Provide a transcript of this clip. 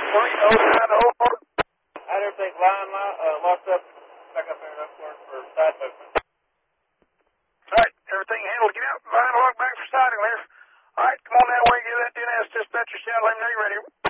Had everything locked up, back up there enough for side movement. All right, everything handled. Get out, line log back for siding there. All right, come on that way, give that DNS dispatcher shout, let me know you're ready.